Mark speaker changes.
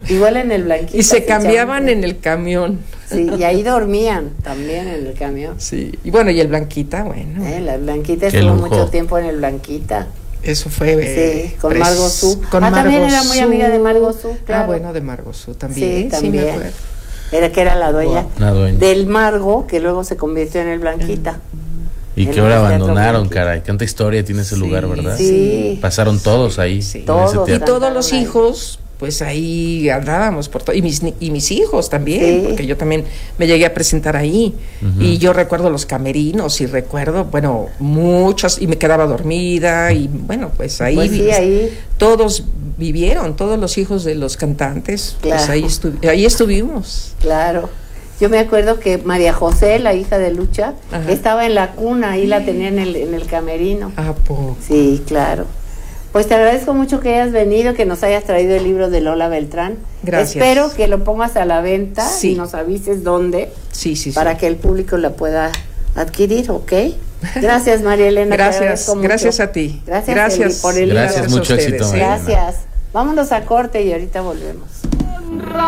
Speaker 1: Igual en el Blanquita.
Speaker 2: Y se cambiaban en el camión.
Speaker 1: Sí, y ahí dormían también en el camión.
Speaker 2: Sí, y bueno, y el Blanquita, bueno.
Speaker 1: La Blanquita estuvo mucho tiempo en el Blanquita.
Speaker 2: Eso fue...
Speaker 1: sí, con Margo Su.
Speaker 2: Con
Speaker 1: también era muy amiga de Margo Su, claro.
Speaker 2: Bueno, de Margo Su también.
Speaker 1: Sí, también.
Speaker 2: Sí, me acuerdo.
Speaker 1: Era la dueña.
Speaker 3: La dueña.
Speaker 1: Del Margo, que luego se convirtió en el Blanquita.
Speaker 3: Y que ahora abandonaron, caray. Tanta historia tiene ese lugar, ¿verdad?
Speaker 1: Sí.
Speaker 3: Pasaron todos ahí.
Speaker 1: Sí. Todos.
Speaker 2: Y todos los hijos, pues ahí andábamos por todo. Y mis hijos también, sí. Porque yo también me llegué a presentar ahí. Y yo recuerdo los camerinos y recuerdo, bueno, muchos, y me quedaba dormida. Y bueno, pues ahí,
Speaker 1: pues sí, ahí
Speaker 2: todos vivieron, todos los hijos de los cantantes. Claro. Pues ahí estuvimos.
Speaker 1: Claro. Yo me acuerdo que María José, la hija de Lucha, estaba en la cuna, ahí la tenía en el camerino.
Speaker 2: ¿A poco?
Speaker 1: Sí, claro. Pues te agradezco mucho que hayas venido, que nos hayas traído el libro de Lola Beltrán.
Speaker 2: Gracias.
Speaker 1: Espero que lo pongas a la venta
Speaker 2: sí.
Speaker 1: y nos avises dónde,
Speaker 2: sí,
Speaker 1: para que el público la pueda adquirir, ¿ok? Gracias, María Elena.
Speaker 2: Gracias a ti.
Speaker 1: Gracias por el libro.
Speaker 3: Gracias, mucho éxito.
Speaker 1: Gracias. Vámonos a corte y ahorita volvemos.